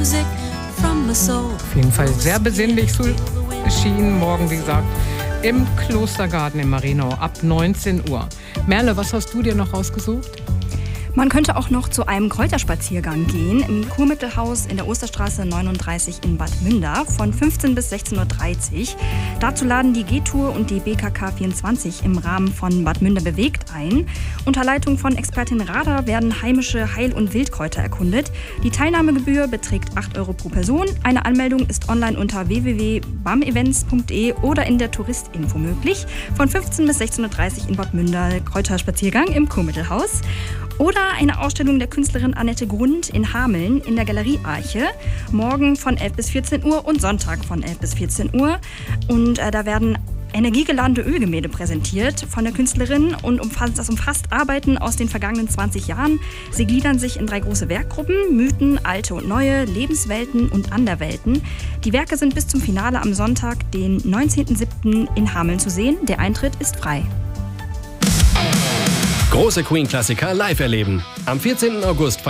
Auf jeden Fall sehr besinnlich, so erschienen morgen, wie gesagt, im Klostergarten in Marienau ab 19 Uhr. Merle, was hast du dir noch rausgesucht? Man könnte auch noch zu einem Kräuterspaziergang gehen im Kurmittelhaus in der Osterstraße 39 in Bad Münder von 15 bis 16.30 Uhr. Dazu laden die G-Tour und die BKK 24 im Rahmen von Bad Münder bewegt ein. Unter Leitung von Expertin Rada werden heimische Heil- und Wildkräuter erkundet. Die Teilnahmegebühr beträgt 8 Euro pro Person. Eine Anmeldung ist online unter www.bamevents.de oder in der Touristinfo möglich. Von 15 bis 16.30 Uhr in Bad Münder Kräuterspaziergang im Kurmittelhaus. Oder eine Ausstellung der Künstlerin Annette Grund in Hameln in der Galerie Arche. Morgen von 11 bis 14 Uhr und Sonntag von 11 bis 14 Uhr. Und da werden energiegeladene Ölgemälde präsentiert von der Künstlerin und das umfasst Arbeiten aus den vergangenen 20 Jahren. Sie gliedern sich in 3 große Werkgruppen: Mythen, alte und neue, Lebenswelten und Anderwelten. Die Werke sind bis zum Finale am Sonntag, den 19.07. in Hameln zu sehen. Der Eintritt ist frei. Große Queen-Klassiker live erleben. Am 14. August